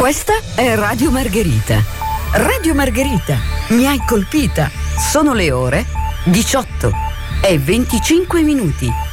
Questa è Radio Margherita. Radio Margherita, mi hai colpita. Sono le ore 18:25.